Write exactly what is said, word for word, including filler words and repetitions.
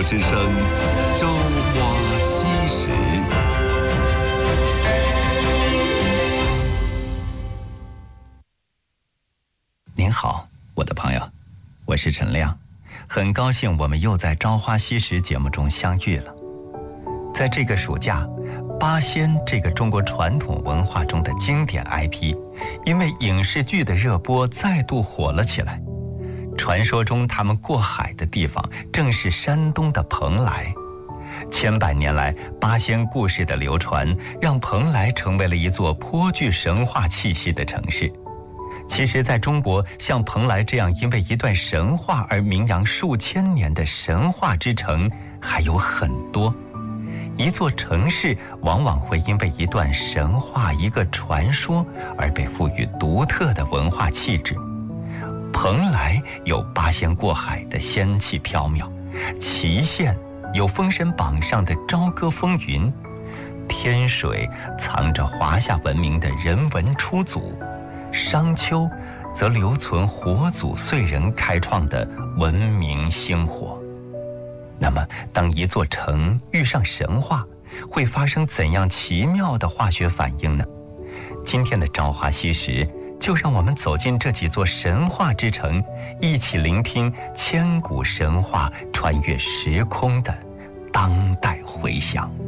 之声《朝花夕拾》。 您好，我的朋友，我是陈亮，很高兴我们又在《朝花夕拾》节目中相遇了。在这个暑假，八仙这个中国传统文化中的经典 I P， 因为影视剧的热播再度火了起来。传说中他们过海的地方正是山东的蓬莱。千百年来，八仙故事的流传让蓬莱成为了一座颇具神话气息的城市。其实在中国，像蓬莱这样因为一段神话而名扬数千年的神话之城还有很多。一座城市往往会因为一段神话、一个传说而被赋予独特的文化气质。蓬莱有八仙过海的仙气飘渺，祁县有封神榜上的朝歌风云，天水藏着华夏文明的人文初祖，商丘则留存火祖燧人开创的文明星火。那么当一座城遇上神话，会发生怎样奇妙的化学反应呢？今天的朝花夕拾就让我们走进这几座神话之城，一起聆听千古神话穿越时空的当代回响。